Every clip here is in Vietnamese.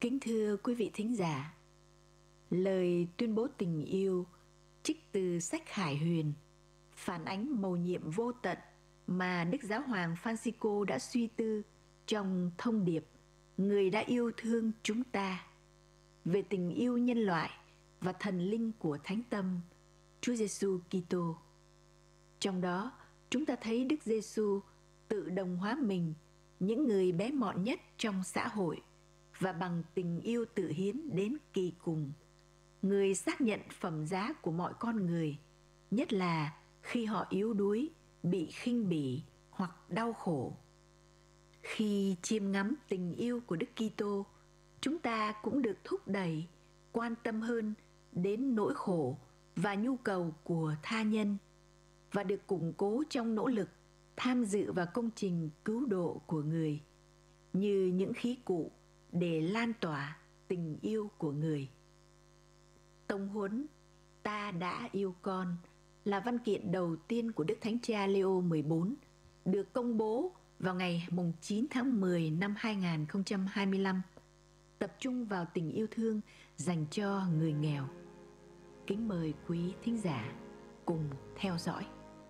Kính thưa quý vị thính giả, lời tuyên bố tình yêu trích từ sách Khải Huyền phản ánh mầu nhiệm vô tận mà Đức Giáo hoàng Francisco đã suy tư trong thông điệp Người đã yêu thương chúng ta về tình yêu nhân loại và thần linh của Thánh Tâm, Chúa Giêsu Kitô. Trong đó, chúng ta thấy Đức Giêsu tự đồng hóa mình, những người bé mọn nhất trong xã hội, và bằng tình yêu tự hiến đến kỳ cùng, Người xác nhận phẩm giá của mọi con người, nhất là khi họ yếu đuối, bị khinh bỉ hoặc đau khổ. Khi chiêm ngắm tình yêu của Đức Kitô, chúng ta cũng được thúc đẩy quan tâm hơn đến nỗi khổ và nhu cầu của tha nhân, và được củng cố trong nỗ lực tham dự vào công trình cứu độ của Người, như những khí cụ để lan tỏa tình yêu của Người. Tông huấn Ta đã yêu con là văn kiện đầu tiên của Đức Thánh Cha Leo 14, được công bố vào ngày 9 tháng 10 năm 2025, tập trung vào tình yêu thương dành cho người nghèo. Kính mời quý thính giả cùng theo dõi.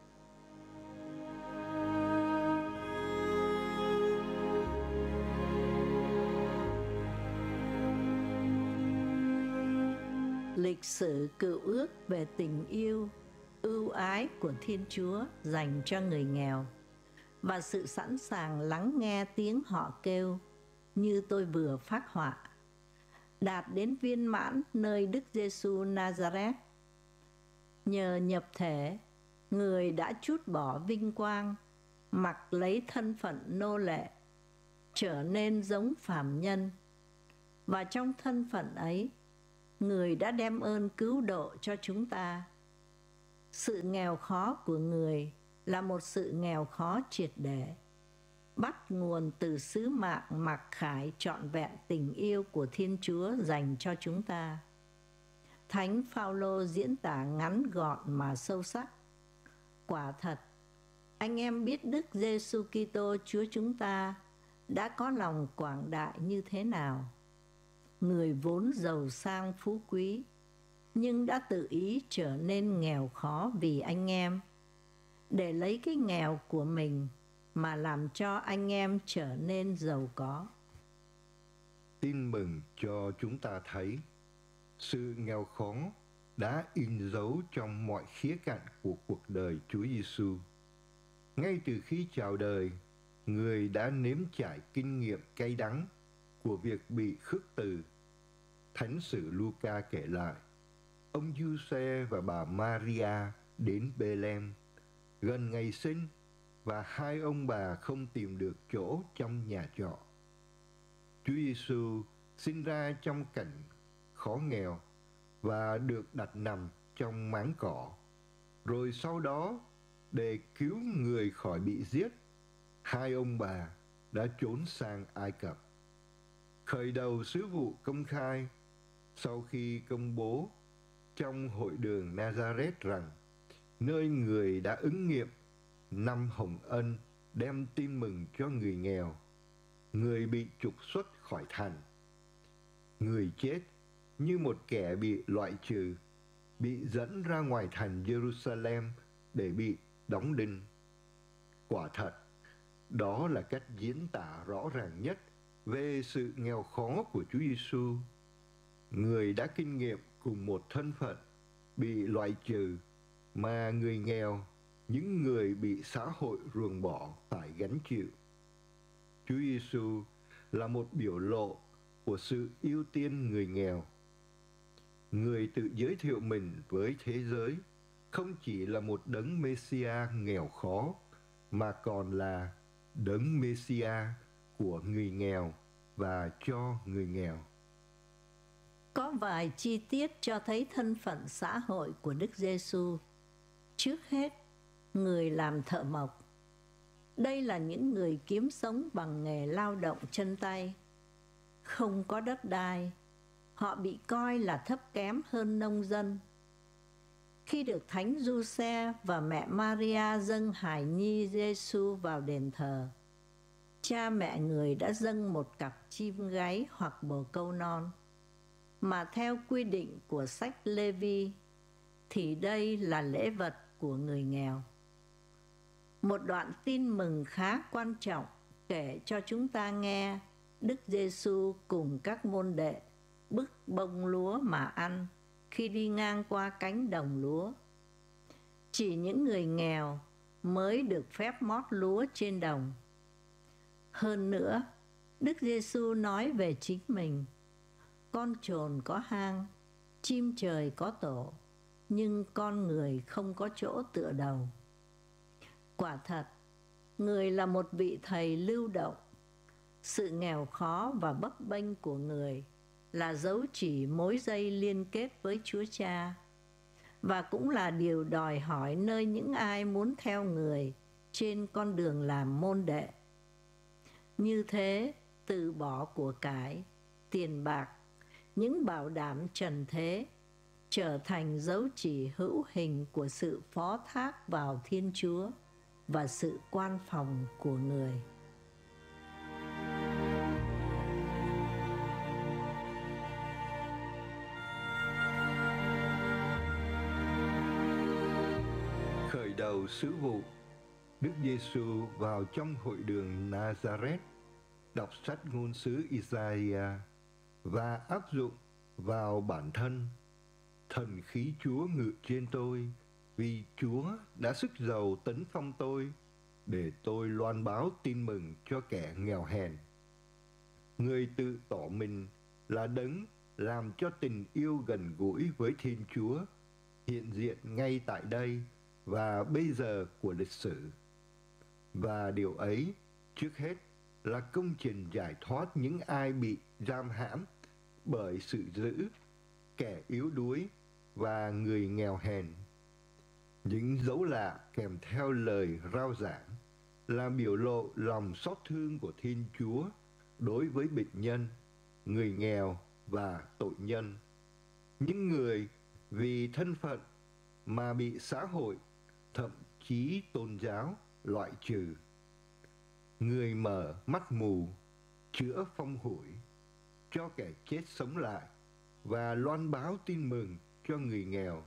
Lịch sử cựu ước về tình yêu, ưu ái của Thiên Chúa dành cho người nghèo và sự sẵn sàng lắng nghe tiếng họ kêu như tôi vừa phác họa, đạt đến viên mãn nơi Đức Giêsu Nazareth. Nhờ nhập thể, Người đã trút bỏ vinh quang, mặc lấy thân phận nô lệ, trở nên giống phàm nhân, và trong thân phận ấy, Người đã đem ơn cứu độ cho chúng ta. Sự nghèo khó của Người là một sự nghèo khó triệt để, bắt nguồn từ sứ mạng mặc khải trọn vẹn tình yêu của Thiên Chúa dành cho chúng ta. Thánh Phaolô diễn tả ngắn gọn mà sâu sắc. Quả thật, anh em biết Đức Giêsu Kitô Chúa chúng ta đã có lòng quảng đại như thế nào. Người vốn giàu sang phú quý, nhưng đã tự ý trở nên nghèo khó vì anh em, để lấy cái nghèo của mình mà làm cho anh em trở nên giàu có. Tin mừng cho chúng ta thấy sự nghèo khó đã in dấu trong mọi khía cạnh của cuộc đời Chúa Giêsu. Ngay từ khi chào đời, Người đã nếm trải kinh nghiệm cay đắng của việc bị khước từ. Thánh sử Luca kể lại, ông Giuse và bà Maria đến Bê-lem gần ngày sinh, và hai ông bà không tìm được chỗ trong nhà trọ. Chúa Giêsu sinh ra trong cảnh khó nghèo và được đặt nằm trong máng cỏ. Rồi sau đó, để cứu người khỏi bị giết, hai ông bà đã trốn sang Ai Cập. Khởi đầu sứ vụ công khai, sau khi công bố trong hội đường Nazareth rằng nơi Người đã ứng nghiệm năm hồng ân đem tin mừng cho người nghèo, Người bị trục xuất khỏi thành. Người chết như một kẻ bị loại trừ, bị dẫn ra ngoài thành Jerusalem để bị đóng đinh. Quả thật, đó là cách diễn tả rõ ràng nhất về sự nghèo khó của Chúa Giêsu. Người đã kinh nghiệm cùng một thân phận bị loại trừ mà người nghèo, những người bị xã hội ruồng bỏ phải gánh chịu. Chúa Giêsu là một biểu lộ của sự ưu tiên người nghèo. Người tự giới thiệu mình với thế giới không chỉ là một đấng Messiah nghèo khó, mà còn là đấng Messiah của người nghèo và cho người nghèo. Có vài chi tiết cho thấy thân phận xã hội của Đức Giêsu. Trước hết, Người làm thợ mộc. Đây là những người kiếm sống bằng nghề lao động chân tay. Không có đất đai, họ bị coi là thấp kém hơn nông dân. Khi được Thánh Giuse và mẹ Maria dâng hài nhi Giêsu vào đền thờ, cha mẹ người đã dâng một cặp chim gáy hoặc bồ câu non, mà theo quy định của sách Lê-vi thì đây là lễ vật của người nghèo. Một đoạn tin mừng khá quan trọng kể cho chúng ta nghe Đức Giêsu cùng các môn đệ bứt bông lúa mà ăn khi đi ngang qua cánh đồng lúa. Chỉ những người nghèo mới được phép mót lúa trên đồng. Hơn nữa, Đức Giêsu nói về chính mình: con chồn có hang, chim trời có tổ, nhưng con người không có chỗ tựa đầu. Quả thật, người là một vị thầy lưu động. Sự nghèo khó và bấp bênh của người là dấu chỉ mối dây liên kết với Chúa Cha, và cũng là điều đòi hỏi nơi những ai muốn theo người trên con đường làm môn đệ. Như thế, từ bỏ của cải, tiền bạc, những bảo đảm trần thế trở thành dấu chỉ hữu hình của sự phó thác vào Thiên Chúa và sự quan phòng của người. Khởi đầu sứ vụ, Đức Giêsu vào trong hội đường Nazareth, đọc sách ngôn sứ Isaiah và áp dụng vào bản thân: thần khí Chúa ngự trên tôi, vì Chúa đã sức giàu tấn phong tôi, để tôi loan báo tin mừng cho kẻ nghèo hèn. Người tự tỏ mình là đấng làm cho tình yêu gần gũi với Thiên Chúa hiện diện ngay tại đây và bây giờ của lịch sử. Và điều ấy, trước hết, là công trình giải thoát những ai bị giam hãm bởi sự dữ, kẻ yếu đuối và người nghèo hèn. Những dấu lạ kèm theo lời rao giảng là biểu lộ lòng xót thương của Thiên Chúa đối với bệnh nhân, người nghèo và tội nhân. Những người vì thân phận mà bị xã hội, thậm chí tôn giáo loại trừ. Người mở mắt mù, chữa phong hủi, cho kẻ chết sống lại và loan báo tin mừng cho người nghèo.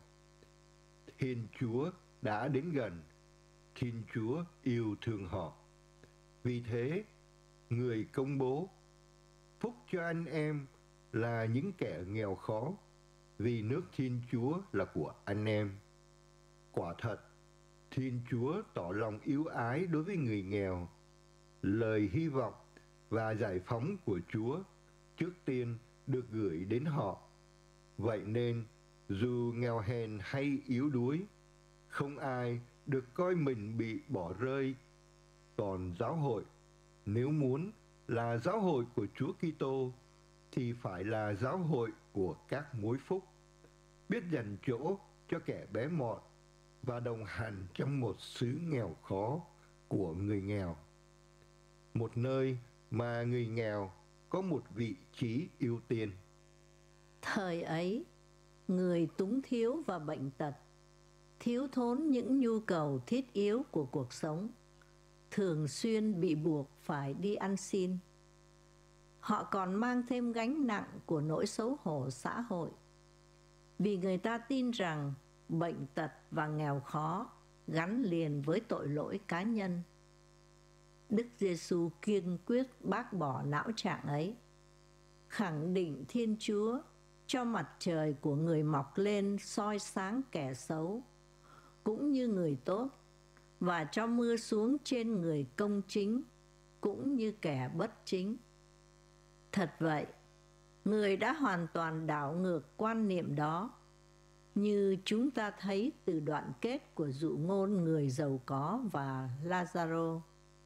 Thiên Chúa đã đến gần, Thiên Chúa yêu thương họ. Vì thế, người công bố: phúc cho anh em là những kẻ nghèo khó, vì nước Thiên Chúa là của anh em. Quả thật, Thiên Chúa tỏ lòng yêu ái đối với người nghèo. Lời hy vọng và giải phóng của Chúa trước tiên được gửi đến họ. Vậy nên, dù nghèo hèn hay yếu đuối, không ai được coi mình bị bỏ rơi. Còn giáo hội, nếu muốn là giáo hội của Chúa Kitô, thì phải là giáo hội của các mối phúc, biết dành chỗ cho kẻ bé mọn và đồng hành trong một xứ nghèo khó của người nghèo. Một nơi mà người nghèo có một vị trí ưu tiên. Thời ấy, người túng thiếu và bệnh tật, thiếu thốn những nhu cầu thiết yếu của cuộc sống, thường xuyên bị buộc phải đi ăn xin. Họ còn mang thêm gánh nặng của nỗi xấu hổ xã hội, vì người ta tin rằng bệnh tật và nghèo khó gắn liền với tội lỗi cá nhân. Đức Giêsu kiên quyết bác bỏ não trạng ấy, khẳng định Thiên Chúa cho mặt trời của người mọc lên soi sáng kẻ xấu cũng như người tốt, và cho mưa xuống trên người công chính cũng như kẻ bất chính. Thật vậy, người đã hoàn toàn đảo ngược quan niệm đó, như chúng ta thấy từ đoạn kết của dụ ngôn người giàu có và Lazaro.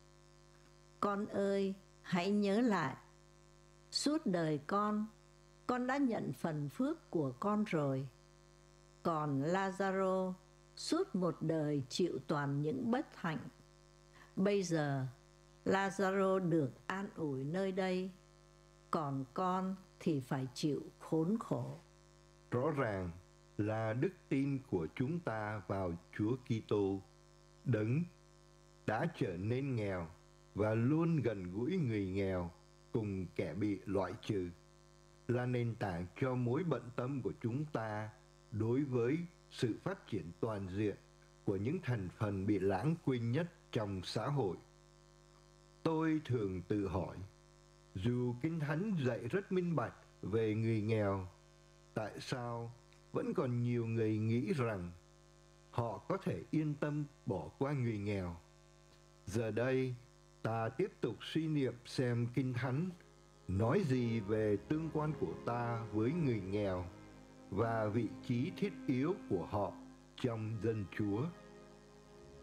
Con ơi, hãy nhớ lại, suốt đời con đã nhận phần phước của con rồi. Còn Lazaro suốt một đời chịu toàn những bất hạnh. Bây giờ, Lazaro được an ủi nơi đây, còn con thì phải chịu khốn khổ. Rõ ràng là đức tin của chúng ta vào Chúa Kitô, đấng đã trở nên nghèo và luôn gần gũi người nghèo cùng kẻ bị loại trừ là nền tảng cho mối bận tâm của chúng ta đối với sự phát triển toàn diện của những thành phần bị lãng quên nhất trong xã hội. Tôi thường tự hỏi, dù Kinh Thánh dạy rất minh bạch về người nghèo, tại sao vẫn còn nhiều người nghĩ rằng họ có thể yên tâm bỏ qua người nghèo? Giờ đây, ta tiếp tục suy niệm xem Kinh Thánh nói gì về tương quan của ta với người nghèo và vị trí thiết yếu của họ trong dân Chúa.